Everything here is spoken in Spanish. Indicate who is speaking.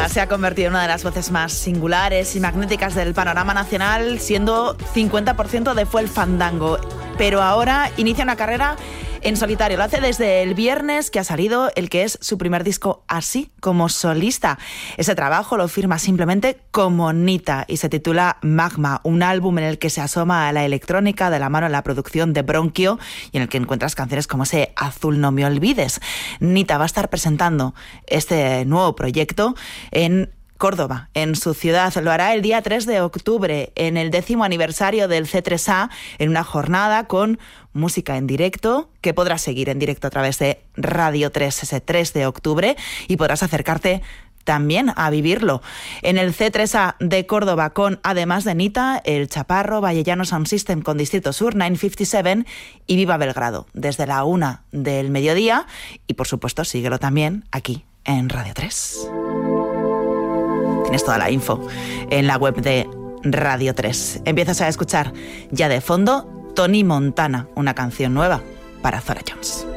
Speaker 1: Nita se ha convertido en una de las voces más singulares y magnéticas del panorama nacional, siendo 50% de Fue el Fandango. Pero ahora inicia una carrera en solitario. Lo hace desde el viernes que ha salido el que es su primer disco así como solista. Ese trabajo lo firma simplemente como Nita y se titula Magma, un álbum en el que se asoma a la electrónica de la mano en la producción de Bronquio y en el que encuentras canciones como ese Azul no me olvides. Nita va a estar presentando este nuevo proyecto en Córdoba, en su ciudad. Lo hará el día 3 de octubre, en el 10º aniversario del C3A, en una jornada con música en directo, que podrás seguir en directo a través de Radio 3 ese 3 de octubre y podrás acercarte también a vivirlo en el C3A de Córdoba con, además de Nita, El Chaparro, Vallellano Sound System con Distrito Sur, 957 y Viva Belgrado, desde la 1 del mediodía. Y por supuesto, síguelo también aquí en Radio 3. Tienes toda la info en la web de Radio 3. Empiezas a escuchar ya de fondo Tony Montana, una canción nueva para Zora Jones.